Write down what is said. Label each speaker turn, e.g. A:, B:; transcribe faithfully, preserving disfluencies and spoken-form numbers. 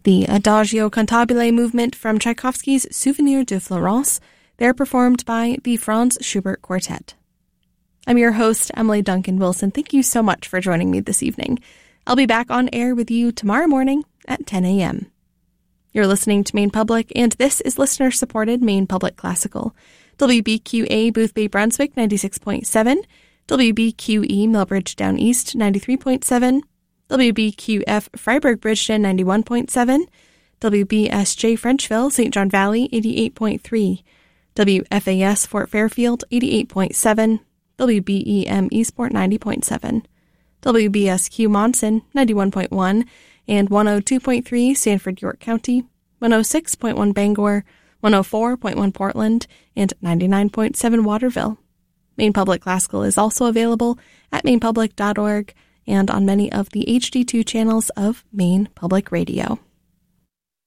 A: the Adagio Cantabile movement from Tchaikovsky's Souvenir de Florence. They're performed by the Franz Schubert Quartet. I'm your host, Emily Duncan Wilson. Thank you so much for joining me this evening. I'll be back on air with you tomorrow morning at ten a.m. You're listening to Maine Public, and this is listener-supported Maine Public Classical. W B Q A Boothbay Brunswick ninety-six point seven, W B Q E Millbridge Down East ninety-three point seven, W B Q F Freiburg Bridgeton ninety-one point seven, W B S J Frenchville Saint John Valley eighty-eight point three, W F A S Fort Fairfield eighty-eight point seven, W B E M Eastport ninety point seven, W B S Q Monson ninety-one point one, and one oh two point three Sanford York County, one oh six point one Bangor, one oh four point one Portland, and ninety-nine point seven Waterville. Maine Public Classical is also available at maine public dot org and on many of the H D two channels of Maine Public Radio.